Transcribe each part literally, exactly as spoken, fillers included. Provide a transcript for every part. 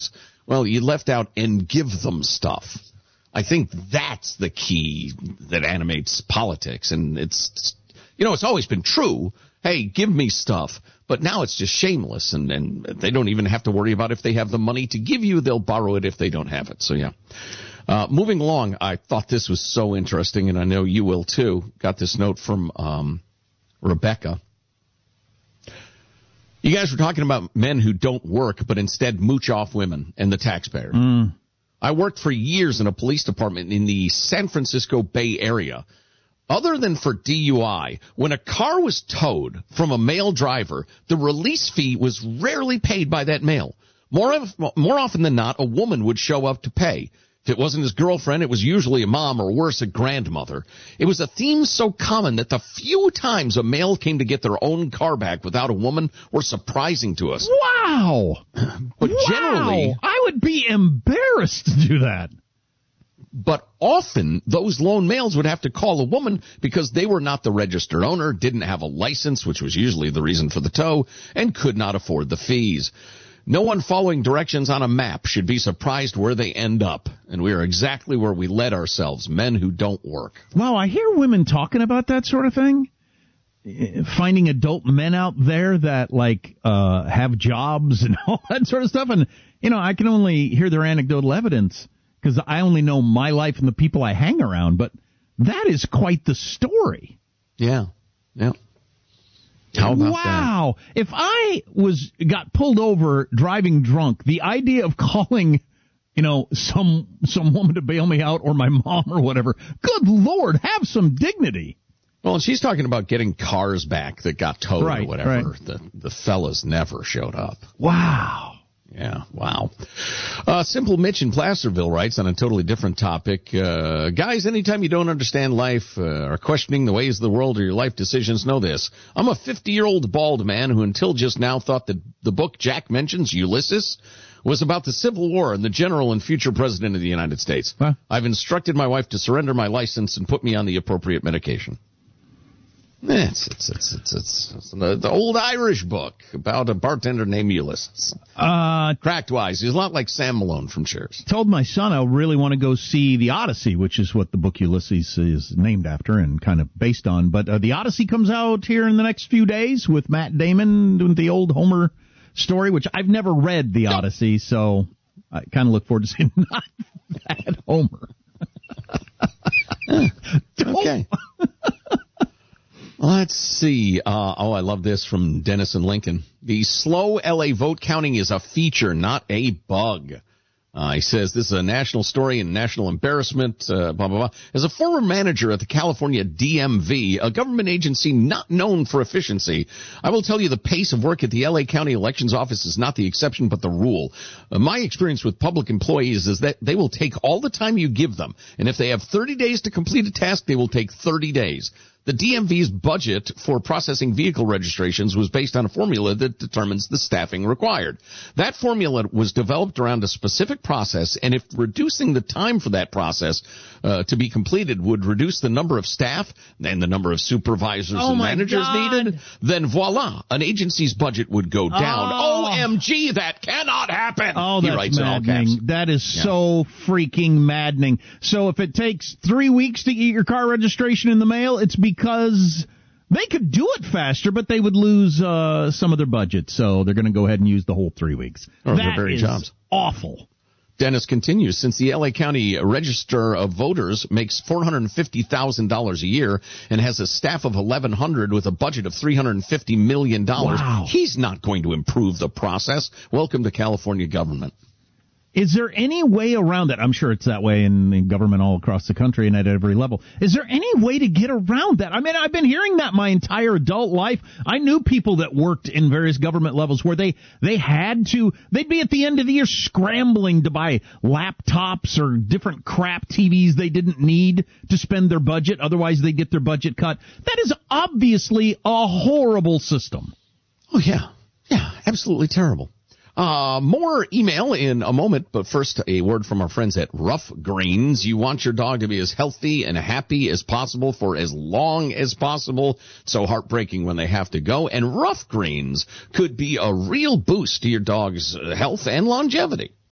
Well, you left out and give them stuff. I think that's the key that animates politics. And it's, you know, it's always been true. Hey, give me stuff. But now it's just shameless. And, and they don't even have to worry about if they have the money to give you. They'll borrow it if they don't have it. So, yeah. Uh, moving along, I thought this was so interesting, and I know you will too. Got this note from um, Rebecca. You guys were talking about men who don't work but instead mooch off women and the taxpayer. Mm. I worked for years in a police department in the San Francisco Bay Area. Other than for D U I, when a car was towed from a male driver, the release fee was rarely paid by that male. More, of, more often than not, a woman would show up to pay. If it wasn't his girlfriend, it was usually a mom or worse, a grandmother. It was a theme so common that the few times a male came to get their own car back without a woman were surprising to us. Wow! But wow. generally, I would be embarrassed to do that. But often, those lone males would have to call a woman because they were not the registered owner, didn't have a license, which was usually the reason for the tow, and could not afford the fees. No one following directions on a map should be surprised where they end up. And we are exactly where we led ourselves, men who don't work. Well, I hear women talking about that sort of thing. Finding adult men out there that, like, uh, have jobs and all that sort of stuff. And, you know, I can only hear their anecdotal evidence because I only know my life and the people I hang around. But that is quite the story. Yeah, yeah. How about wow. that? If I was got pulled over driving drunk, the idea of calling, you know, some some woman to bail me out or my mom or whatever, good Lord, have some dignity. Well, and she's talking about getting cars back that got towed right, or whatever. Right. The the fellas never showed up. Wow. Yeah, wow. Uh, Simple Mitch in Placerville writes on a totally different topic. Uh, guys, anytime you don't understand life uh, or questioning the ways of the world or your life decisions, know this. I'm a fifty-year-old bald man who until just now thought that the book Jack mentions, Ulysses, was about the Civil War and the general and future president of the United States. Huh? I've instructed my wife to surrender my license and put me on the appropriate medication. It's, it's, it's, it's, it's, it's the, the old Irish book about a bartender named Ulysses. Uh, Cracked wise. He's a lot like Sam Malone from Cheers. Told my son I really want to go see The Odyssey, which is what the book Ulysses is named after and kind of based on. But uh, The Odyssey comes out here in the next few days with Matt Damon doing the old Homer story, which I've never read The Odyssey, so I kind of look forward to seeing not that Homer. Okay. Let's see. Uh, oh, I love this from Dennis and Lincoln. The slow L A vote counting is a feature, not a bug. Uh, he says this is a national story and national embarrassment, uh, blah, blah, blah. As a former manager at the California D M V, a government agency not known for efficiency, I will tell you the pace of work at the L A County Elections Office is not the exception but the rule. Uh, my experience with public employees is that they will take all the time you give them, and if they have thirty days to complete a task, they will take thirty days. The D M V's budget for processing vehicle registrations was based on a formula that determines the staffing required. That formula was developed around a specific process, and if reducing the time for that process uh, to be completed would reduce the number of staff and the number of supervisors oh and managers God. needed, then voila, an agency's budget would go down. Oh. O M G, that cannot happen. Oh, he that's writes in all maddening. caps. That is Yeah. so freaking maddening. So if it takes three weeks to get your car registration in the mail, it's because they could do it faster, but they would lose uh, some of their budget. So they're going to go ahead and use the whole three weeks. Or that their very is jobs. Awful. Dennis continues, since the L A County Register of Voters makes four hundred fifty thousand dollars a year and has a staff of eleven hundred with a budget of three hundred fifty million dollars, wow. He's not going to improve the process. Welcome to California government. Is there any way around that? I'm sure it's that way in, in government all across the country and at every level. Is there any way to get around that? I mean, I've been hearing that my entire adult life. I knew people that worked in various government levels where they, they had to, they'd be at the end of the year scrambling to buy laptops or different crap T Vs they didn't need to spend their budget. Otherwise, they get their budget cut. That is obviously a horrible system. Oh, yeah. Yeah, absolutely terrible. Uh, more email in a moment, but first a word from our friends at Rough Greens. You want your dog to be as healthy and happy as possible for as long as possible. So heartbreaking when they have to go. And Rough Greens could be a real boost to your dog's health and longevity.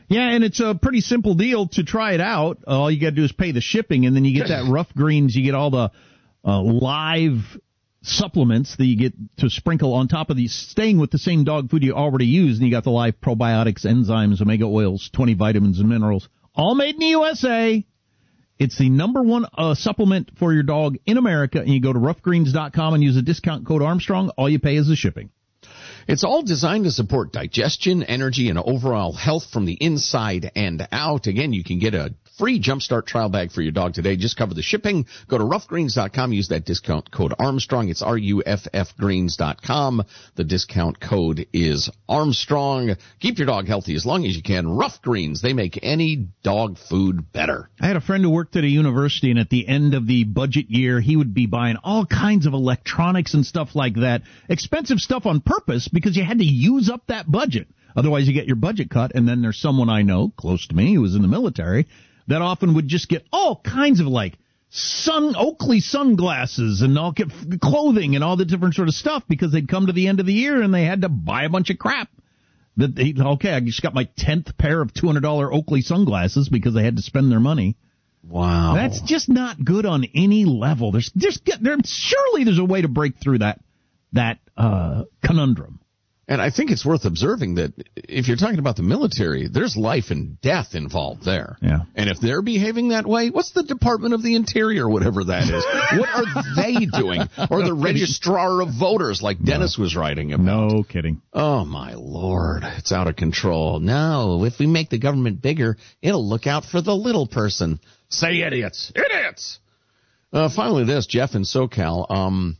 Yeah, and it's a pretty simple deal to try it out. All you got to do is pay the shipping, and then you get that Rough Greens. You get all the uh, live supplements that you get to sprinkle on top of these, staying with the same dog food you already use, and you got the live probiotics, enzymes, omega oils, twenty vitamins and minerals, all made in the U S A. It's the number one uh, supplement for your dog in America, and you go to rough greens dot com and use the discount code Armstrong. All you pay is the shipping. It's all designed to support digestion, energy, and overall health from the inside and out. Again, you can get a free Jumpstart trial bag for your dog today. Just cover the shipping. Go to rough greens dot com. Use that discount code Armstrong. It's R U F F greens dot com. The discount code is Armstrong. Keep your dog healthy as long as you can. Rough Greens, they make any dog food better. I had a friend who worked at a university, and at the end of the budget year, he would be buying all kinds of electronics and stuff like that. Expensive stuff on purpose because you had to use up that budget. Otherwise, you get your budget cut, and then there's someone I know, close to me, who was in the military, that often would just get all kinds of, like, sun Oakley sunglasses and all clothing and all the different sort of stuff because they'd come to the end of the year and they had to buy a bunch of crap. That they, okay, I just got my tenth pair of two hundred dollars Oakley sunglasses because they had to spend their money. Wow. That's just not good on any level. There's just there surely there's a way to break through that that uh conundrum. And I think it's worth observing that if you're talking about the military, there's life and death involved there. Yeah. And if they're behaving that way, what's the Department of the Interior, whatever that is? What are they doing? Or the registrar of voters, like Dennis no. was writing about. No kidding. Oh, my Lord. It's out of control. No, if we make the government bigger, it'll look out for the little person. Say idiots. Idiots! Uh, finally, this, Jeff in SoCal. Um...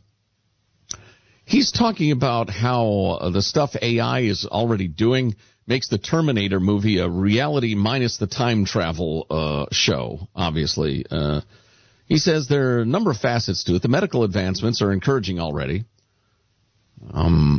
He's talking about how uh, the stuff A I is already doing makes the Terminator movie a reality minus the time travel uh, show, obviously. Uh, he says there are a number of facets to it. The medical advancements are encouraging already. Um,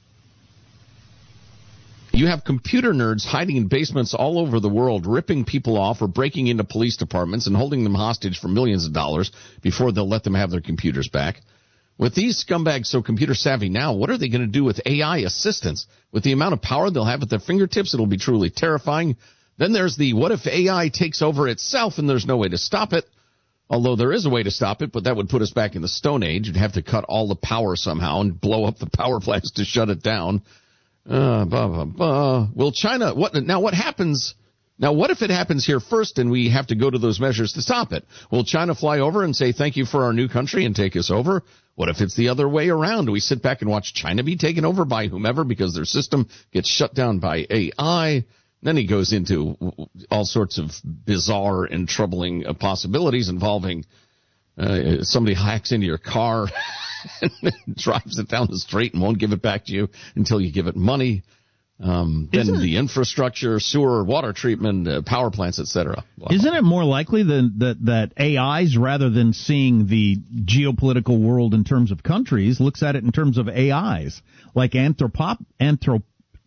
you have computer nerds hiding in basements all over the world, ripping people off or breaking into police departments and holding them hostage for millions of dollars before they'll let them have their computers back. With these scumbags so computer savvy now, what are they going to do with A I assistance? With the amount of power they'll have at their fingertips, it'll be truly terrifying. Then there's the what if A I takes over itself and there's no way to stop it? Although there is a way to stop it, but that would put us back in the Stone Age. You'd have to cut all the power somehow and blow up the power plants to shut it down. Uh, blah, blah, blah. Will China, what, now what happens? Now, what if it happens here first and we have to go to those measures to stop it? Will China fly over and say thank you for our new country and take us over? What if it's the other way around? Do we sit back and watch China be taken over by whomever because their system gets shut down by A I? Then he goes into all sorts of bizarre and troubling uh, possibilities involving uh, somebody hacks into your car and drives it down the street and won't give it back to you until you give it money. Um, then Isn't the infrastructure, sewer, water treatment, uh, power plants, et cetera. Wow. Isn't it more likely than, that that A Is, rather than seeing the geopolitical world in terms of countries, looks at it in terms of A Is, like Anthropop, Anthrop,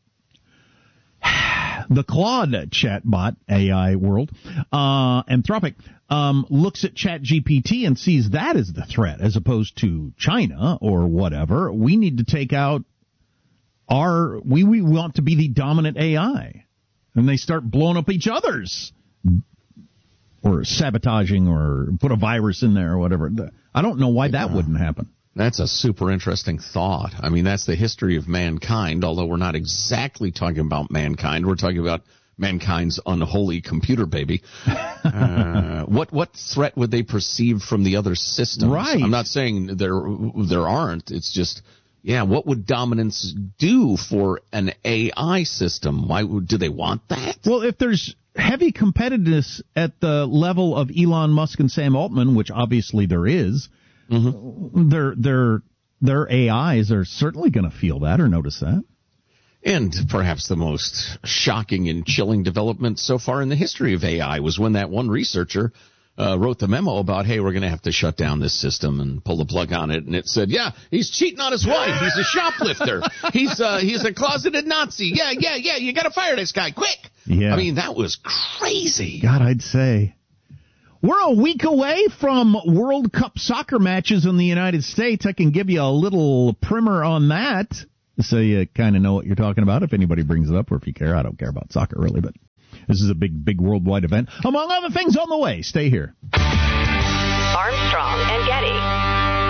the Claude chatbot A I world, uh, Anthropic, um, looks at ChatGPT and sees that as the threat, as opposed to China or whatever. We need to take out Our, we, we want to be the dominant A I. And they start blowing up each other's or sabotaging or put a virus in there or whatever. I don't know why that wouldn't happen. That's a super interesting thought. I mean, that's the history of mankind, although we're not exactly talking about mankind. We're talking about mankind's unholy computer baby. Uh, what what threat would they perceive from the other systems? Right. I'm not saying there there aren't. It's just... Yeah, what would dominance do for an A I system? Why would, do they want that? Well, if there's heavy competitiveness at the level of Elon Musk and Sam Altman, which obviously there is, mm-hmm. their their their A Is are certainly going to feel that or notice that. And perhaps the most shocking and chilling development so far in the history of A I was when that one researcher Uh, wrote the memo about, hey, we're going to have to shut down this system and pull the plug on it. And it said, yeah, he's cheating on his wife. He's a shoplifter. He's uh, he's a closeted Nazi. Yeah, yeah, yeah. You got to fire this guy quick. Yeah. I mean, that was crazy. God, I'd say. We're a week away from World Cup soccer matches in the United States. I can give you a little primer on that so you kind of know what you're talking about if anybody brings it up, or if you care. I don't care about soccer really, but This is a big, big worldwide event. Among other things on the way. Stay here. Armstrong and Getty.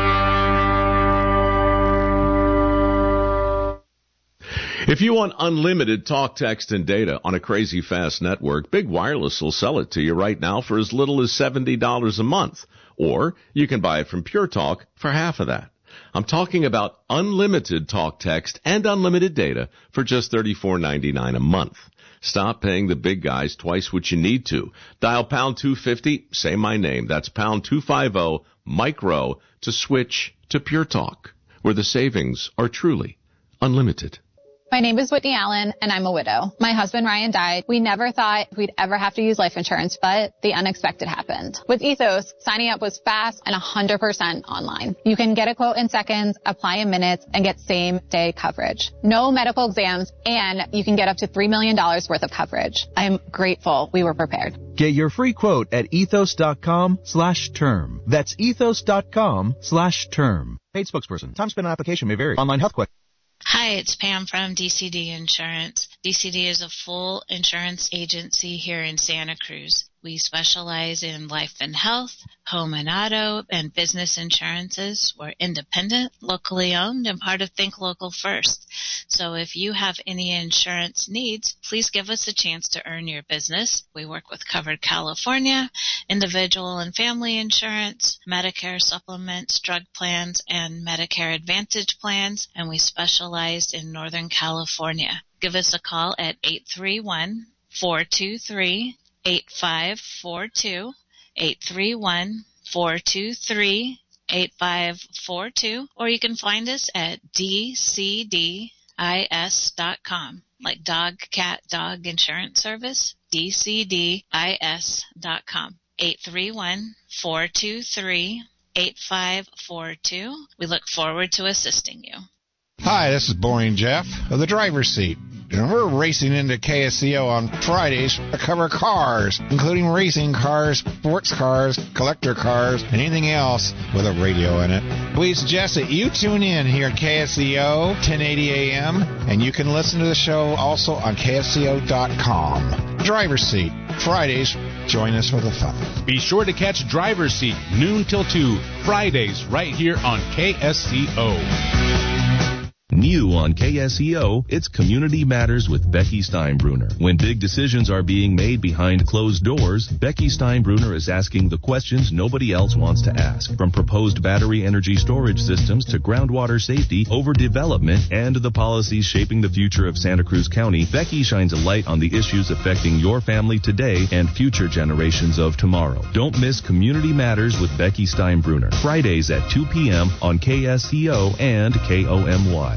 If you want unlimited talk, text, and data on a crazy fast network, Big Wireless will sell it to you right now for as little as seventy dollars a month. Or you can buy it from Pure Talk for half of that. I'm talking about unlimited talk, text, and unlimited data for just thirty-four ninety-nine a month. Stop paying the big guys twice what you need to. Dial pound two fifty, say my name. That's pound two fifty, micro, to switch to Pure Talk, where the savings are truly unlimited. My name is Whitney Allen, and I'm a widow. My husband, Ryan, died. We never thought we'd ever have to use life insurance, but the unexpected happened. With Ethos, signing up was fast and one hundred percent online. You can get a quote in seconds, apply in minutes, and get same-day coverage. No medical exams, and you can get up to three million dollars worth of coverage. I'm grateful we were prepared. Get your free quote at ethos.com slash term. That's ethos.com slash term. Paid spokesperson. Time spent on application may vary. Online health question. Hi, it's Pam from D C D Insurance. D C D is a full insurance agency here in Santa Cruz. We specialize in life and health, home and auto, and business insurances. We're independent, locally owned, and part of Think Local First. So if you have any insurance needs, please give us a chance to earn your business. We work with Covered California, individual and family insurance, Medicare supplements, drug plans, and Medicare Advantage plans, and we specialize in Northern California. Give us a call at eight three one, four two three, eight five four two, eight three one, four two three, eight five four two, or you can find us at d c d i s dot com, like dog, cat, dog insurance service, d c d i s dot com, eight three one, four two three, eight five four two. We look forward to assisting you. Hi, this is Boring Jeff of the driver's seat. And we're racing into K S C O on Fridays to cover cars, including racing cars, sports cars, collector cars, and anything else with a radio in it. We suggest that you tune in here at K S C O, ten eighty A M, and you can listen to the show also on K S C O dot com. Driver's Seat, Fridays. Join us for the fun. Be sure to catch Driver's Seat, noon till two, Fridays, right here on K S C O. New on K S E O, it's Community Matters with Becky Steinbruner. When big decisions are being made behind closed doors, Becky Steinbruner is asking the questions nobody else wants to ask. From proposed battery energy storage systems to groundwater safety, overdevelopment, and the policies shaping the future of Santa Cruz County, Becky shines a light on the issues affecting your family today and future generations of tomorrow. Don't miss Community Matters with Becky Steinbruner, Fridays at two p.m. on K S E O and K O M Y.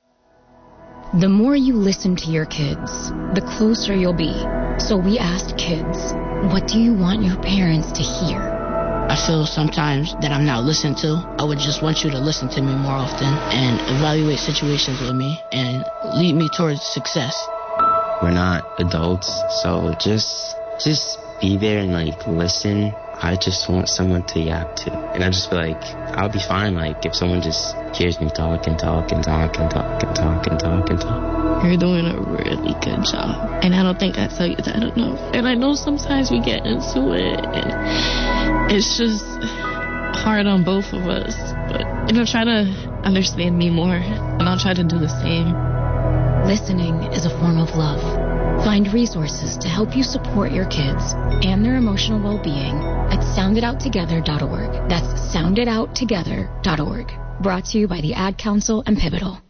The more you listen to your kids, the closer you'll be. So we asked kids, what do you want your parents to hear? I feel sometimes that I'm not listened to. I would just want you to listen to me more often and evaluate situations with me and lead me towards success. We're not adults, so just just be there and like listen. I just want someone to yap to. And I just feel like I'll be fine like if someone just hears me talk and talk and talk and talk and talk and talk and talk. You're doing a really good job. And I don't think I tell you that enough. And I know sometimes we get into it and it's just hard on both of us. But you know, try to understand me more and I'll try to do the same. Listening is a form of love. Find resources to help you support your kids and their emotional well-being at sound it out together dot org. That's sound it out together dot org. Brought to you by the Ad Council and Pivotal.